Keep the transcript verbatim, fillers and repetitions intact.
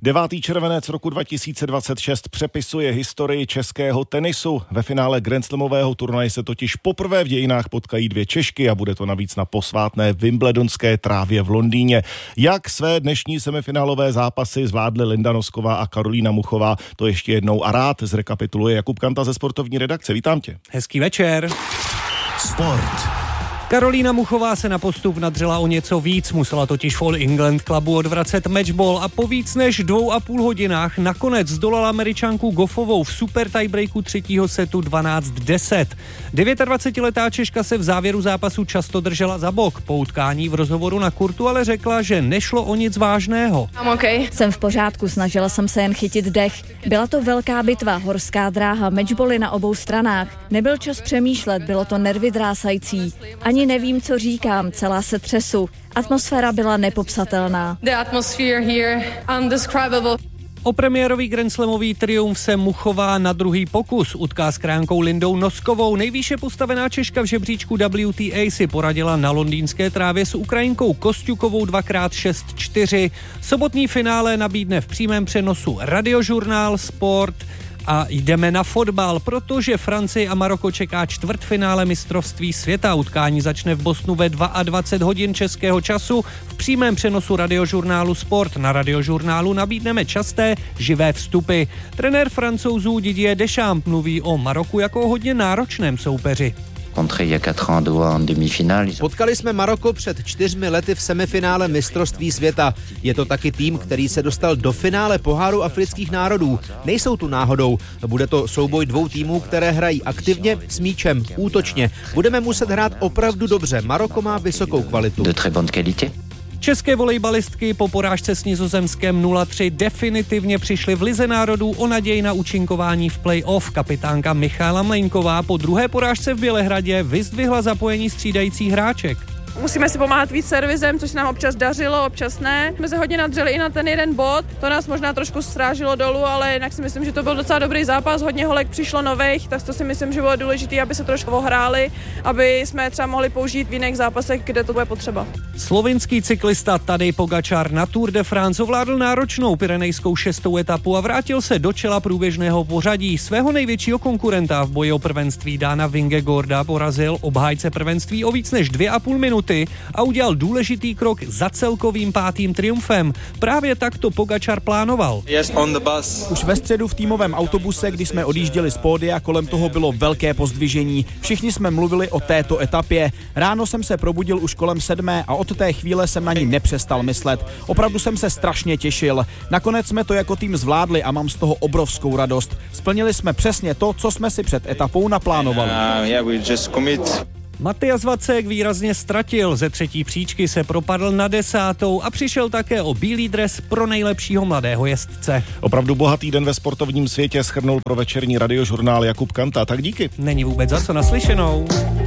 devátý červenec roku dva tisíce dvacet šest přepisuje historii českého tenisu. Ve finále grandslamového turnaje se totiž poprvé v dějinách potkají dvě Češky a bude to navíc na posvátné wimbledonské trávě v Londýně. Jak své dnešní semifinálové zápasy zvládly Linda Nosková a Karolína Muchová, to ještě jednou a rád zrekapituluje Jakub Kanta ze sportovní redakce. Vítám tě. Hezký večer. Sport. Karolína Muchová se na postup nadřela o něco víc, musela totiž v All England Clubu odvracet matchball a po víc než dvou a půl hodinách nakonec zdolala Američanku Goffovou v super tiebreaku třetího setu dvanáct deset. dvacetidvětiletá Češka se v závěru zápasu často držela za bok. Po utkání v rozhovoru na kurtu ale řekla, že nešlo o nic vážného. Okay. Jsem v pořádku, snažila jsem se jen chytit dech. Byla to velká bitva, horská dráha, matchbally na obou stranách. Nebyl čas přemýšlet, bylo to nervy drásající. Ani nevím, co říkám, celá se třesu. Atmosféra byla nepopsatelná. The atmosphere here undescribable. O premiérový grandslamový triumf se Muchová na druhý pokus utká s kránkou Lindou Noskovou. Nejvýše postavená Češka v žebříčku W T A si poradila na londýnské trávě s Ukrajinkou Kosťukovou dvakrát šest čtyři. Sobotní finále nabídne v přímém přenosu Radiožurnál Sport. A jdeme na fotbal, protože Francii a Maroko čeká čtvrtfinále mistrovství světa. Utkání začne v Bostonu ve dvacet dva hodin českého času. V přímém přenosu Radiožurnálu Sport na Radiožurnálu nabídneme časté živé vstupy. Trenér Francouzů Didier Deschamps mluví o Maroku jako o hodně náročném soupeři. Potkali jsme Maroko před čtyřmi lety v semifinále mistrovství světa. Je to taky tým, který se dostal do finále poháru afrických národů. Nejsou tu náhodou. Bude to souboj dvou týmů, které hrají aktivně, s míčem, útočně. Budeme muset hrát opravdu dobře. Maroko má vysokou kvalitu. České volejbalistky po porážce s Nizozemskem nula tři definitivně přišly v Lize národů o naději na účinkování v play-off. Kapitánka Michaela Mlejnková po druhé porážce v Bělehradě vyzdvihla zapojení střídajících hráček. Musíme si pomáhat víc servisem, což se nám občas dařilo, občas ne. Jsme se hodně nadřeli i na ten jeden bod, to nás možná trošku strážilo dolů, ale jinak si myslím, že to byl docela dobrý zápas, hodně holek přišlo nových, tak to si myslím, že bylo důležité, aby se trošku ohráli, aby jsme třeba mohli použít v jiných zápasech, kde to bude potřeba. Slovinský cyklista Tadej Pogačar na Tour de France ovládl náročnou pyrenejskou šestou etapu a vrátil se do čela průběžného pořadí. Svého největšího konkurenta v boji o prvenství Dana Vingegaarda porazil obhájce prvenství o víc než dvě a půl minuty a udělal důležitý krok za celkovým pátým triumfem. Právě tak to Pogačar plánoval. Yes, on the bus. Už ve středu v týmovém autobuse, když jsme odjížděli z pódia, kolem toho bylo velké pozdvižení. Všichni jsme mluvili o této etapě. Ráno jsem se probudil už kolem sedmé a od té chvíle jsem na ní nepřestal myslet. Opravdu jsem se strašně těšil. Nakonec jsme to jako tým zvládli a mám z toho obrovskou radost. Splnili jsme přesně to, co jsme si před etapou naplánovali. Uh, yeah, we just commit. Matyas Vacek výrazně ztratil, ze třetí příčky se propadl na desátou a přišel také o bílý dres pro nejlepšího mladého jezdce. Opravdu bohatý den ve sportovním světě shrnul pro večerní Radiožurnál Jakub Kanta, tak díky. Není vůbec za co, naslyšenou.